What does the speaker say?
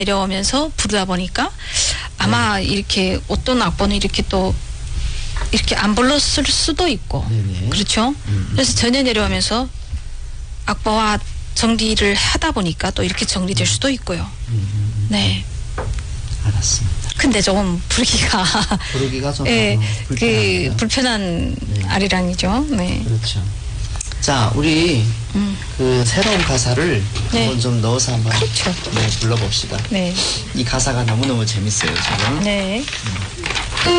내려오면서 부르다 보니까 아마 이렇게 어떤 악보는 이렇게 또 이렇게 안 불렀을 수도 있고 네네. 그렇죠. 그래서 전에 내려오면서 악보와 정리를 하다 보니까 또 이렇게 정리될 수도 있고요. 네. 알았습니다. 근데 조금 부르기가 좀 예, 불편합니다. 그 불편한 네. 아리랑이죠. 네. 그렇죠. 자, 우리 그 새로운 가사를 네. 한번 좀 넣어서 한번 그렇죠. 네, 불러봅시다. 네. 이 가사가 너무너무 재밌어요, 지금. 네.